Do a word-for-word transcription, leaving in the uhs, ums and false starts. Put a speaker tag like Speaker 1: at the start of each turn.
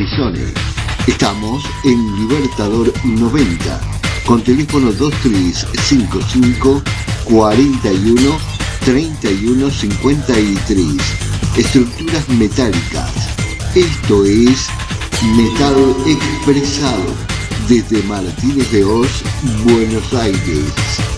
Speaker 1: Capizones. Estamos en Libertador noventa, con teléfono dos tres cinco cinco, cuatro uno, treinta y uno cincuenta y tres. Estructuras metálicas. Esto es Metal Expresado, desde Martínez de Oz, Buenos Aires.